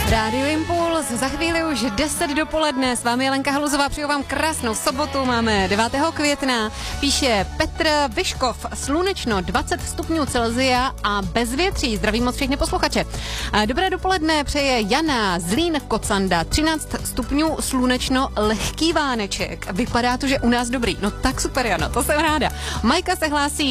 Rádio Impuls, za chvíli už 10 dopoledne, s vámi je Lenka Haluzová, přeju vám krásnou sobotu, máme 9. května, píše Petr Vyškov, slunečno 20 stupňů Celsia a bezvětří, zdravím moc všechny posluchače. Dobré dopoledne přeje Jana Zlín Kocanda, 13 stupňů slunečno, lehký váneček, vypadá to, že u nás dobrý, no tak super Jana, to jsem ráda. Majka se hlásí